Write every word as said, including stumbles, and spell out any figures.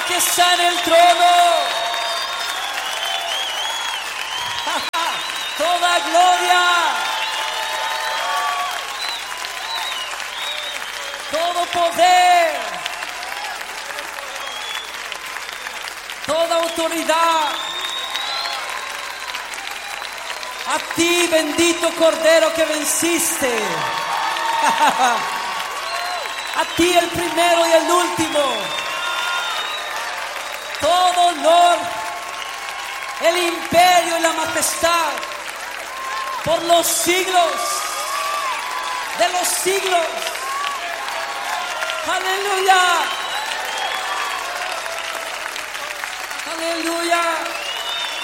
que está en el trono. Toda gloria, todo poder, toda autoridad, a ti, bendito Cordero que venciste. A ti, el primero y el último. Todo honor, el imperio y la majestad por los siglos de los siglos. Aleluya. Aleluya.